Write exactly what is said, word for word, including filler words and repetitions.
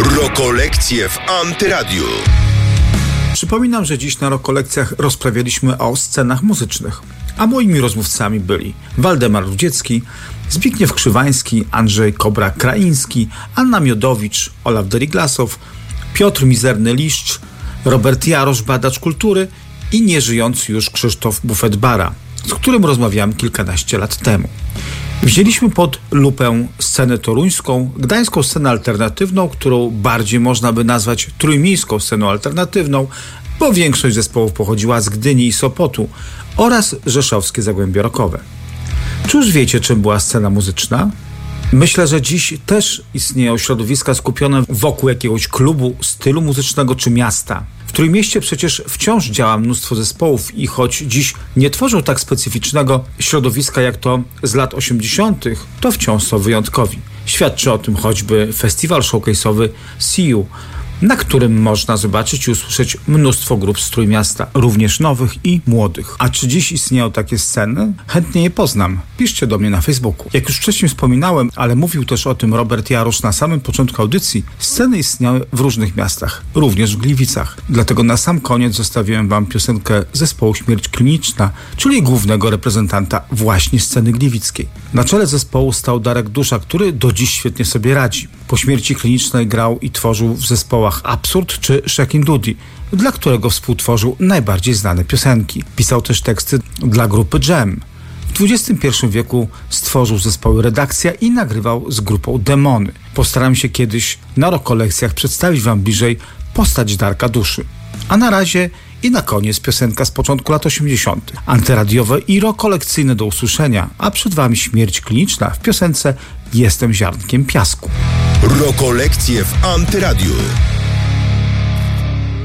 Rokolekcje w Antyradiu. Przypominam, że dziś na Rokolekcjach rozprawialiśmy o scenach muzycznych, a moimi rozmówcami byli Waldemar Rudziecki, Zbigniew Krzywański, Andrzej Kobra-Kraiński, Anna Miodowicz, Olaf Deriglasow, Piotr Mizerny-Liszcz, Robert Jarosz, badacz kultury i nieżyjący już Krzysztof Bufet-Bara, z którym rozmawiałem kilkanaście lat temu. Wzięliśmy pod lupę scenę toruńską, gdańską scenę alternatywną, którą bardziej można by nazwać trójmiejską sceną alternatywną, bo większość zespołów pochodziła z Gdyni i Sopotu, oraz rzeszowskie zagłębie rockowe. Czy już wiecie, czym była scena muzyczna? Myślę, że dziś też istnieją środowiska skupione wokół jakiegoś klubu, stylu muzycznego czy miasta. W Trójmieście przecież wciąż działa mnóstwo zespołów i choć dziś nie tworzą tak specyficznego środowiska jak to z lat osiemdziesiątych, to wciąż są wyjątkowi. Świadczy o tym choćby festiwal showcase'owy See You, na którym można zobaczyć i usłyszeć mnóstwo grup z Trójmiasta, również nowych i młodych. A czy dziś istnieją takie sceny? Chętnie je poznam. Piszcie do mnie na Facebooku. Jak już wcześniej wspominałem, ale mówił też o tym Robert Jarosz na samym początku audycji, sceny istniały w różnych miastach, również w Gliwicach. Dlatego na sam koniec zostawiłem wam piosenkę zespołu Śmierć Kliniczna, czyli głównego reprezentanta właśnie sceny gliwickiej. Na czele zespołu stał Darek Dusza, który do dziś świetnie sobie radzi. Po śmierci klinicznej grał i tworzył w zespołach Absurd czy Shakin' Doody, dla którego współtworzył najbardziej znane piosenki. Pisał też teksty dla grupy Jam. W dwudziestym pierwszym wieku stworzył zespoły Redakcja i nagrywał z grupą Demony. Postaram się kiedyś na Rokolekcjach przedstawić wam bliżej postać Darka Duszy. A na razie i na koniec piosenka z początku lat osiemdziesiątych. Antyradiowe i rokolekcyjne do usłyszenia, a przed wami Śmierć Kliniczna w piosence Jestem ziarnkiem piasku. Rokolekcje w Antyradiu.